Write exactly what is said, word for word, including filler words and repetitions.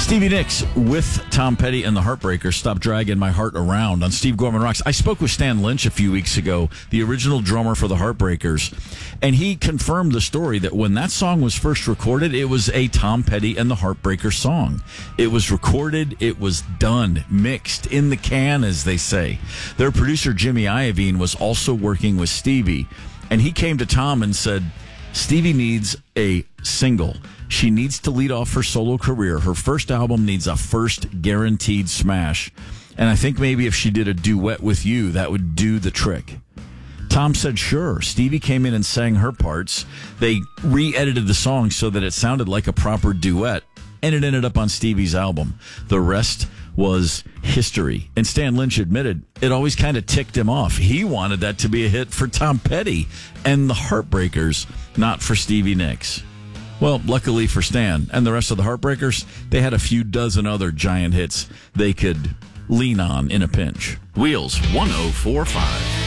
Stevie Nicks with Tom Petty and the Heartbreakers, Stop Dragging My Heart Around on Steve Gorman Rocks. I spoke with Stan Lynch a few weeks ago, the original drummer for the Heartbreakers, and he confirmed the story that when that song was first recorded, it was a Tom Petty and the Heartbreakers song. It was recorded, it was done, mixed, in the can, as they say. Their producer, Jimmy Iovine, was also working with Stevie, and he came to Tom and said, Stevie needs a single. She needs to lead off her solo career. Her first album needs a first guaranteed smash. And I think maybe if she did a duet with you, that would do the trick. Tom said, sure. Stevie came in and sang her parts. They re-edited the song so that it sounded like a proper duet, and it ended up on Stevie's album. The rest was history. And Stan Lynch admitted it always kind of ticked him off. He wanted that to be a hit for Tom Petty and the Heartbreakers, not for Stevie Nicks. Well, luckily for Stan and the rest of the Heartbreakers, they had a few dozen other giant hits they could lean on in a pinch. Wheels one oh four point five.